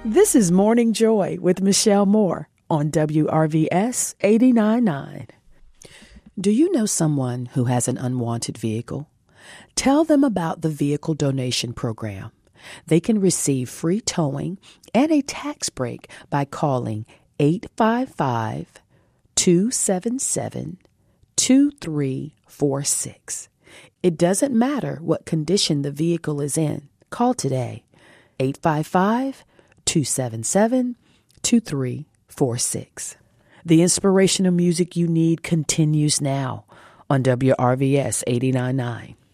This is Morning Joy with Michelle Moore on WRVS 89.9. Do you know someone who has an unwanted vehicle? Tell them about the Vehicle Donation Program. They can receive free towing and a tax break by calling 855-277-2346. It doesn't matter what condition the vehicle is in. Call today. 855-277-2346. The inspirational music you need continues now on WRVS 89.9.